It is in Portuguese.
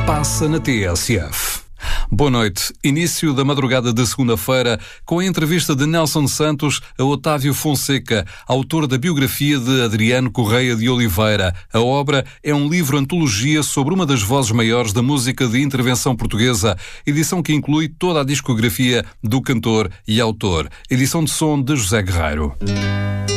passa na TSF. Boa noite. Início da madrugada de segunda-feira com a entrevista de Nelson Santos a Otávio Fonseca, autor da biografia de Adriano Correia de Oliveira. A obra é um livro-antologia sobre uma das vozes maiores da música de intervenção portuguesa, edição que inclui toda a discografia do cantor e autor. Edição de som de José Guerreiro.